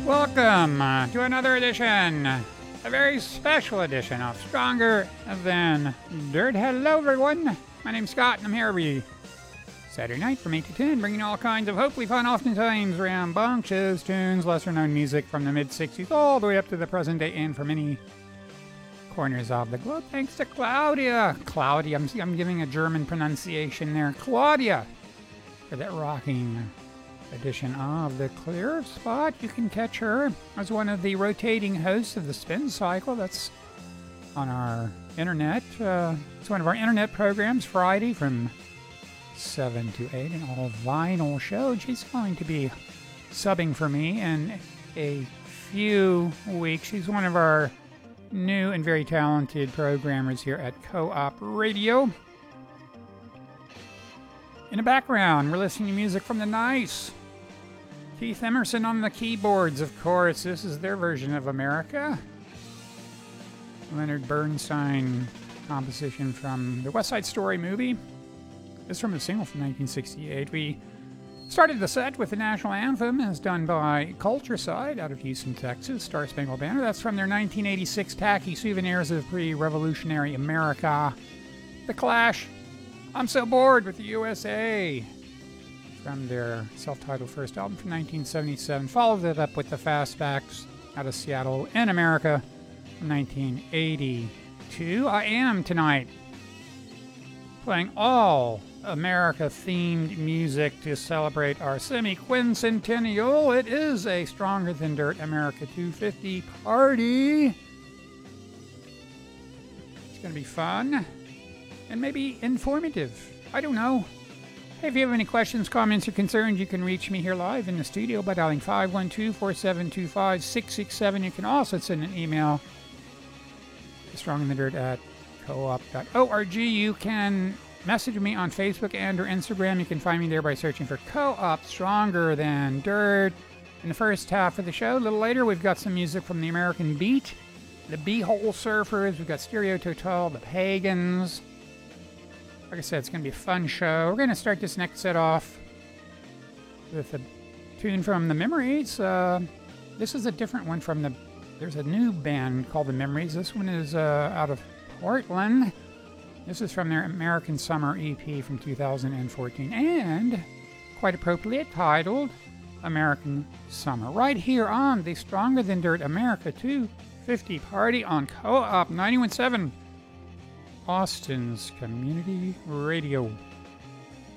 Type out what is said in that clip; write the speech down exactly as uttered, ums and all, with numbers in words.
Welcome uh, to another edition, a very special edition of Stronger Than Dirt. Hello, everyone. My name's Scott, and I'm here every Saturday night from eight to ten, bringing all kinds of hopefully fun, oftentimes rambunctious tunes, lesser-known music from the mid-sixties all the way up to the present day and for many corners of the globe. Thanks to Claudia. Claudia, I'm, I'm giving a German pronunciation there. Claudia, for that rocking edition of The Clear Spot. You can catch her as one of the rotating hosts of the Spin Cycle. That's on our internet. Uh, it's one of our internet programs, Friday from seven to eight, an all-vinyl show. She's going to be subbing for me in a few weeks. She's one of our new and very talented programmers here at Co-op Radio. In the background, we're listening to music from the Nice. Keith Emerson on the keyboards, of course. This is their version of America. Leonard Bernstein composition from the West Side Story movie. This is from a single from nineteen sixty-eight. We started the set with the national anthem, as done by Cultureside out of Houston, Texas, Star Spangled Banner. That's from their nineteen eighty-six Tacky Souvenirs of Pre-Revolutionary America. The Clash, I'm So Bored with the U S A, from their self-titled first album from nineteen seventy-seven. Followed it up with the Fastbacks out of Seattle in America from nineteen eighty-two. I am tonight playing all America-themed music to celebrate our semi-quincentennial. It is a Stronger Than Dirt America two fifty party. It's going to be fun and maybe informative. I don't know. Hey, if you have any questions, comments, or concerns, you can reach me here live in the studio by dialing five one two, four seven two, five six six seven. You can also send an email to strongthandirt at co-op dot org. You can message me on Facebook and or Instagram. You can find me there by searching for Co-op Stronger Than Dirt. In the first half of the show, a little later, we've got some music from the American Beat, the B-Hole Surfers. We've got Stereo Total, the Pagans. Like I said, it's going to be a fun show. We're going to start this next set off with a tune from the Memories. Uh, this is a different one from the... There's a new band called the Memories. This one is uh, out of Portland. This is from their American Summer E P from two thousand fourteen. And, quite appropriately, titled American Summer. Right here on the Stronger Than Dirt America two fifty party on Co-op ninety-one point seven. Austin's Community Radio.